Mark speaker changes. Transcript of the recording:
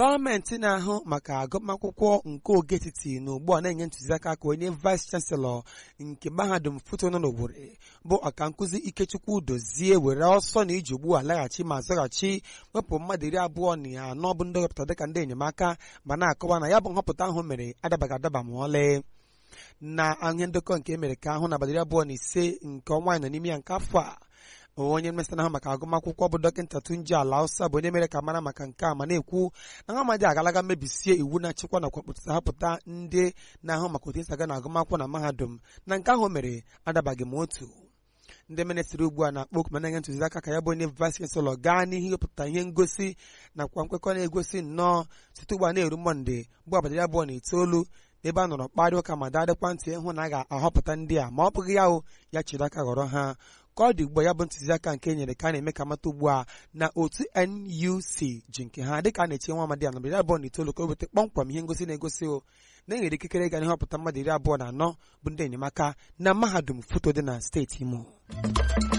Speaker 1: gọọmenti na-ahụ maka agụmakwụkwọ nke oge etiti na ugbu a na-enye ntụziaka ka onye vice chancellor nke mahadum FUTO nọ n'Owerri bụ ọkankụzi Ikechukwu Dozie were ọsọ na iji ugbu a laghachi ma zọghachi wepụ mmadụ 24 bụ ndị họpụtara dịka ndị enyemaka ma na-akọwa na ya bụ nhọpụta ahụ mere adabaghị adaba ma ọlị na ihe ndekọ nke emere ka ahụ na abalị 25 nke ọnwa nọ n'ime ya nke afọ a. Onye mmesị ahụ maka agụmakwụkwọ bụ dọkịta Tunji Alausa bụ onye mere ka mara maka nke a ma na-ekwu na ha amadị agalaga mebisie iwu na-achịkwa nakwa kpụtụta hapụta ndị na-ahụ maka otu esi aga na agụmakwụkwọ na mahadum na nke ahụ mere adabaghị m otu. Ndị minisiri ugbu a na-akpọ oku ma na-enye ntụziaka ka ya bụ onye vice chancellor gaa n'ihu ịwepụta ihe ngosi nakwa nkwekọ na-egosi nnọọ site ugbu a na-eru Mọnde bụ abalị 29 ebe a nọrọ kparịa ụka ma dadịkwa ntị ịhụ na a ga-ahọpụta ndị a ma ọ bụghị ya ya chiri aka ghọrọ ha. Ka ọ dị ugbu a ya bụ ntụziaka nke nyere ka a na-eme ka mata ugbu a na otu NUC ji nke ha dịka a na-eche nwa amadi abalị 29 ka o weta kpọmkwam ihe ngosi na-egosi na enyere ikikere ịga n'ịhọpụta mmadụ 24 bụ ndị enyemaka na mahadum FUTO dị na steeti Imo.